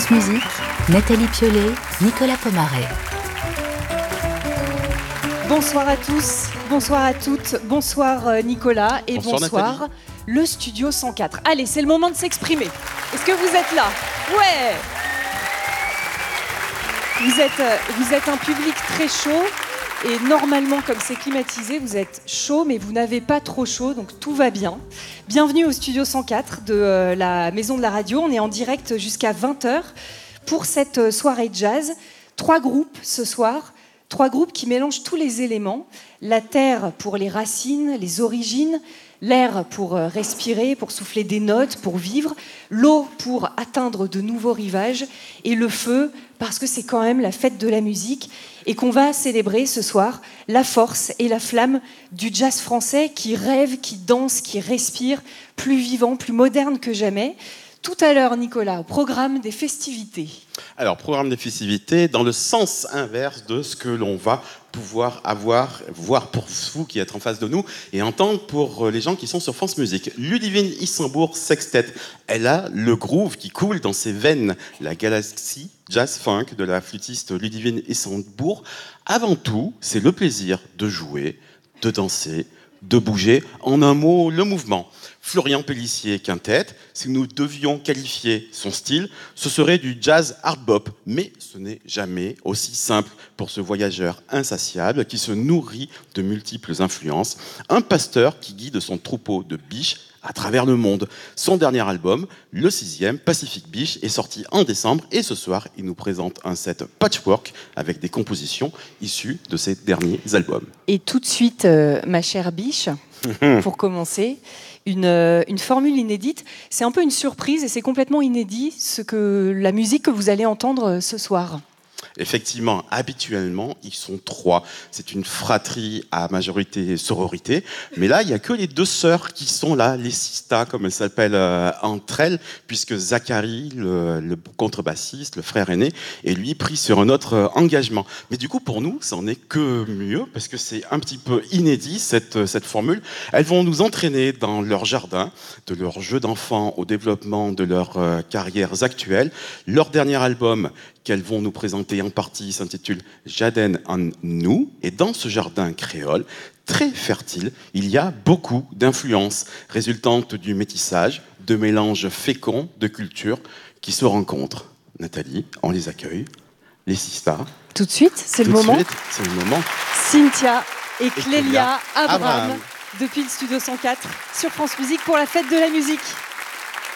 France Musique, Nathalie Piollet, Nicolas Pomaret. Bonsoir à tous, bonsoir à toutes, bonsoir Nicolas et bonsoir le Studio 104. Allez, c'est le moment de s'exprimer. Est-ce que vous êtes là? Ouais. Vous êtes un public très chaud et normalement, comme c'est climatisé, vous êtes chaud mais vous n'avez pas trop chaud, donc tout va bien. Bienvenue au Studio 104 de la Maison de la Radio. On est en direct jusqu'à 20h pour cette soirée jazz. 3 groupes ce soir. 3 groupes qui mélangent tous les éléments. La terre pour les racines, les origines. L'air pour respirer, pour souffler des notes, pour vivre. L'eau pour atteindre de nouveaux rivages. Et le feu, parce que c'est quand même la fête de la musique. Et qu'on va célébrer ce soir la force et la flamme du jazz français qui rêve, qui danse, qui respire, plus vivant, plus moderne que jamais. Tout à l'heure, Nicolas, au programme des festivités. Alors, programme des festivités dans le sens inverse de ce que l'on va pouvoir voir pour vous qui êtes en face de nous et entendre pour les gens qui sont sur France Musique. Ludivine Isenbourg Sextet, elle a le groove qui coule dans ses veines, la galaxie jazz-funk de la flûtiste Ludivine Isenbourg. Avant tout, c'est le plaisir de jouer, de danser, de bouger, en un mot, le mouvement. Florian Pélissier quintet, si nous devions qualifier son style, ce serait du jazz hard bop, mais ce n'est jamais aussi simple pour ce voyageur insatiable qui se nourrit de multiples influences, un pasteur qui guide son troupeau de biches à travers le monde. Son dernier album, le 6e, Pacific Biche, est sorti en décembre et ce soir, il nous présente un set patchwork avec des compositions issues de ses derniers albums. Et tout de suite, ma chère biche, pour commencer, une formule inédite. C'est un peu une surprise et c'est complètement inédit la musique que vous allez entendre ce soir. Effectivement, habituellement, ils sont 3. C'est une fratrie à majorité sororité. Mais là, il n'y a que les 2 sœurs qui sont là, les Sista, comme elles s'appellent entre elles, puisque Zachary, le contrebassiste, le frère aîné, est lui pris sur un autre engagement. Mais du coup, pour nous, ça n'en est que mieux, parce que c'est un petit peu inédit, cette formule. Elles vont nous entraîner dans leur jardin, de leur jeu d'enfant au développement de leurs carrières actuelles. Leur dernier album, qu'elles vont nous présenter en partie, s'intitule Jaden en nous. Et dans ce jardin créole, très fertile, il y a beaucoup d'influences résultantes du métissage, de mélanges féconds de cultures qui se rencontrent. Nathalie, on les accueille, les Sista. Tout de suite, c'est le moment. C'est le moment. Cynthia et Clélia Abraham, depuis le Studio 104 sur France Musique pour la fête de la musique.